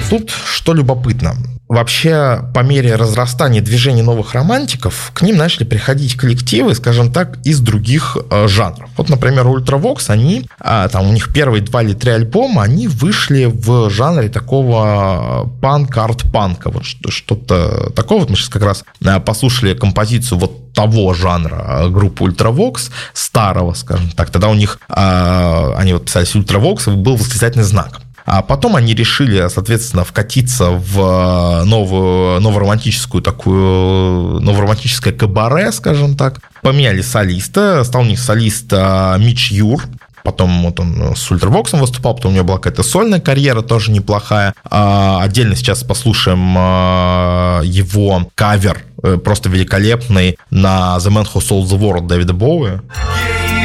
Тут что любопытно. Вообще, по мере разрастания движений новых романтиков, к ним начали приходить коллективы, скажем так, из других жанров. Вот, например, Ultravox, они, там у них первые 2 или 3 альбома, они вышли в жанре такого панк-арт-панка. Вот что-то такого. Вот мы сейчас как раз послушали композицию вот того жанра группы Ultravox, старого, скажем так. Тогда у них, они вот писались Ultravox, был восклицательный знак. А потом они решили, соответственно, вкатиться в новоромантическое кабаре, скажем так. Поменяли солиста, стал у них солист Мич Юр. Потом вот он с Ultravox выступал, потом у него была какая-то сольная карьера, тоже неплохая. Отдельно сейчас послушаем его кавер, просто великолепный, на The Man Who Sold the World Дэвида Боуи.